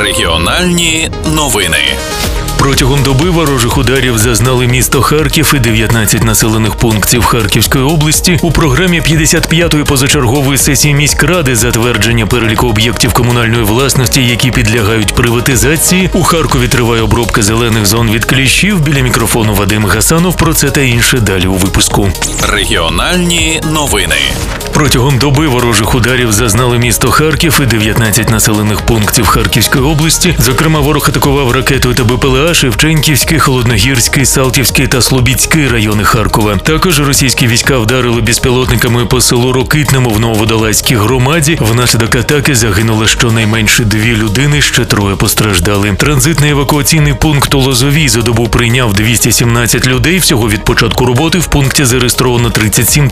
Регіональні новини. Протягом доби ворожих ударів зазнали місто Харків і 19 населених пунктів Харківської області. У програмі 55-ї позачергової сесії міськради затвердження переліку об'єктів комунальної власності, які підлягають приватизації. У Харкові триває обробка зелених зон від кліщів. Біля мікрофону Вадим Гасанов. Про це та інше далі у випуску. Регіональні новини. Протягом доби ворожих ударів зазнали місто Харків і 19 населених пунктів Харківської області. Зокрема, ворог атакував ракетою та БПЛА Шевченківський, Холодногірський, Салтівський та Слобідський райони Харкова. Також російські війська вдарили безпілотниками по селу Рокитному в Нововодолазькій громаді. Внаслідок атаки загинуло щонайменше 2 людини, ще 3 постраждали. Транзитний евакуаційний пункт у Лозовій за добу прийняв 217 людей. Всього від початку роботи в пункті зареєстровано 37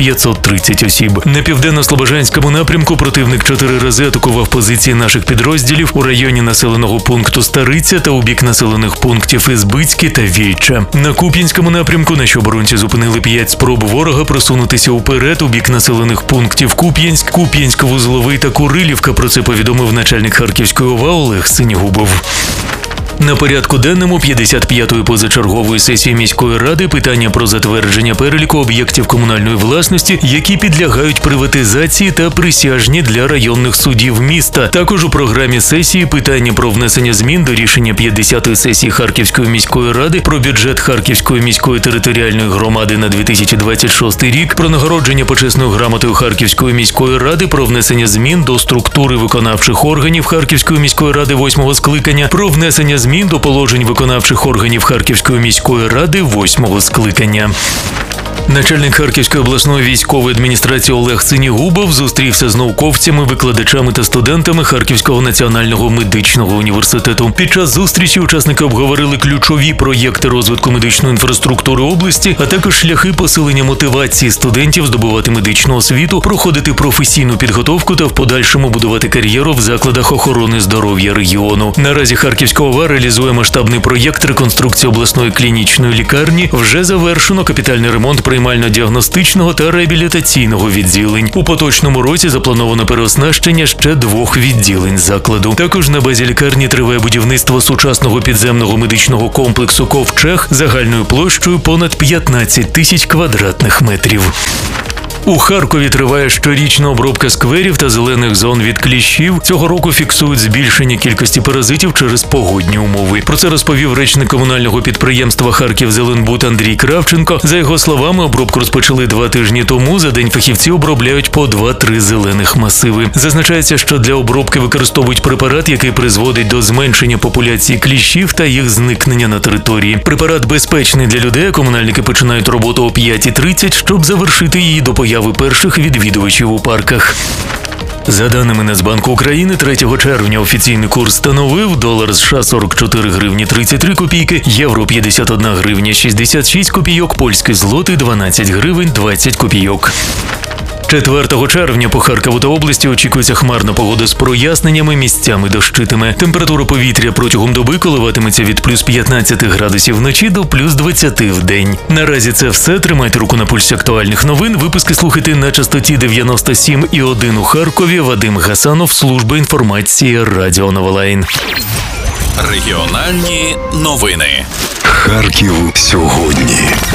530 осіб. На південно-слобожанському напрямку противник 4 рази атакував позиції наших підрозділів у районі населеного пункту Стариця та у бік населених пунктів Ізбицьке та Вільча. На Куп'янському напрямку наші оборонці зупинили 5 спроб ворога просунутися уперед у бік населених пунктів Куп'янськ, Куп'янськ-Вузловий та Курилівка. Про це повідомив начальник Харківської ОВА Олег Синігубов. На порядку денному 55-ї позачергової сесії міської ради питання про затвердження переліку об'єктів комунальної власності, які підлягають приватизації та присяжні для районних судів міста. Також у програмі сесії питання про внесення змін до рішення 50-ї сесії Харківської міської ради про бюджет Харківської міської територіальної громади на 2026 рік, про нагородження почесною грамотою Харківської міської ради, про внесення змін до структури виконавчих органів Харківської міської ради 8-го скликання, про внесення змін до положень виконавчих органів Харківської міської ради 8-го скликання. Начальник Харківської обласної військової адміністрації Олег Синігубов зустрівся з науковцями, викладачами та студентами Харківського національного медичного університету. Під час зустрічі учасники обговорили ключові проєкти розвитку медичної інфраструктури області, а також шляхи посилення мотивації студентів здобувати медичну освіту, проходити професійну підготовку та в подальшому будувати кар'єру в закладах охорони здоров'я регіону. Наразі Харківська ОВА реалізує масштабний проєкт реконструкції обласної клінічної лікарні. Вже завершено капітальний ремонт приймально-діагностичного та реабілітаційного відділень. У поточному році заплановано переоснащення ще 2 відділень закладу. Також на базі лікарні триває будівництво сучасного підземного медичного комплексу «Ковчег» загальною площею понад 15 тисяч квадратних метрів. У Харкові триває щорічна обробка скверів та зелених зон від кліщів. Цього року фіксують збільшення кількості паразитів через погодні умови. Про це розповів речник комунального підприємства «Харківзеленбуд» Андрій Кравченко. За його словами, обробку розпочали 2 тижні тому. За день фахівці обробляють по 2-3 зелених масиви. Зазначається, що для обробки використовують препарат, який призводить до зменшення популяції кліщів та їх зникнення на території. Препарат безпечний для людей. Комунальники починають роботу о 5:30, щоб завершити її до появи перших відвідувачів у парках. За даними Нацбанку України, 3 червня офіційний курс становив долар США 44 гривні 33 копійки, євро 51 гривня 66 копійок, польський злотий 12 гривень 20 копійок. 4 червня по Харкову та області очікується хмарна погода з проясненнями, місцями дощитиме. Температура повітря протягом доби коливатиметься від плюс 15 градусів вночі до плюс 20 в день. Наразі це все. Тримайте руку на пульсі актуальних новин. Випуски слухайте на частоті 97,1 у Харкові. Вадим Гасанов, служба інформації Радіо Новолайн. Регіональні новини. Харків сьогодні.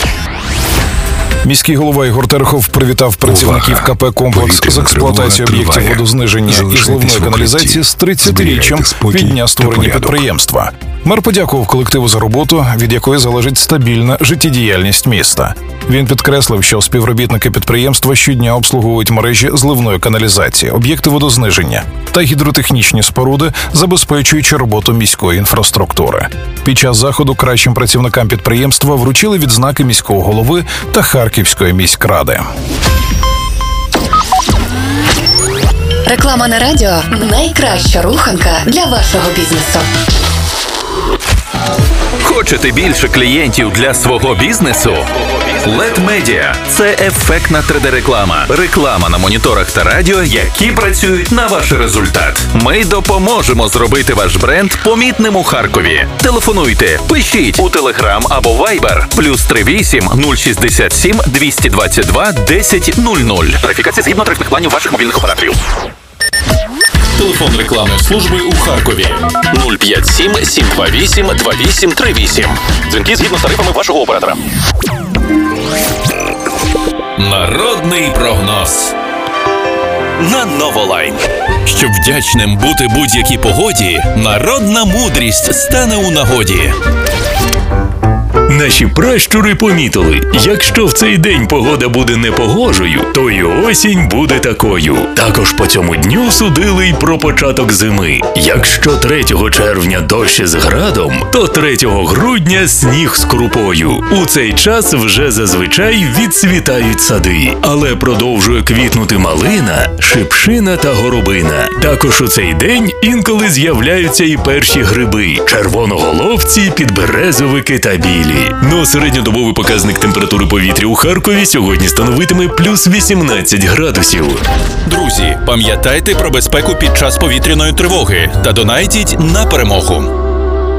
Міський голова Ігор Терехов привітав працівників КП «Комплекс» з експлуатації об'єктів водозниження і зливної каналізації з 30-річчям від дня створення підприємства. Мер подякував колективу за роботу, від якої залежить стабільна життєдіяльність міста. Він підкреслив, що співробітники підприємства щодня обслуговують мережі зливної каналізації, об'єкти водозниження та гідротехнічні споруди, забезпечуючи роботу міської інфраструктури. Під час заходу кращим працівникам підприємства вручили відзнаки міського голови та Харківської міськради. Реклама на радіо – найкраща руханка для вашого бізнесу. Хочете більше клієнтів для свого бізнесу? LED Media – це ефектна 3D-реклама. Реклама на моніторах та радіо, які працюють на ваш результат. Ми допоможемо зробити ваш бренд помітним у Харкові. Телефонуйте, пишіть у Telegram або Viber +38 067 222 1000. Верифікація згідно тарифних планів ваших мобільних операторів. Телефон рекламної служби у Харкові 057 728 2838. Дзвінки згідно з тарифами вашого оператора. Народний прогноз на Новолайн. Щоб вдячним бути будь-якій погоді, народна мудрість стане у нагоді. Наші пращури помітили, якщо в цей день погода буде непогожою, то і осінь буде такою. Також по цьому дню судили й про початок зими. Якщо 3 червня дощ із градом, то 3 грудня сніг з крупою. У цей час вже зазвичай відцвітають сади, але продовжує квітнути малина, шипшина та горобина. Також у цей день інколи з'являються і перші гриби – червоноголовці, підберезовики та білі. Ну, середньодобовий показник температури повітря у Харкові сьогодні становитиме плюс 18 градусів. Друзі, пам'ятайте про безпеку під час повітряної тривоги та донайтіть на перемогу.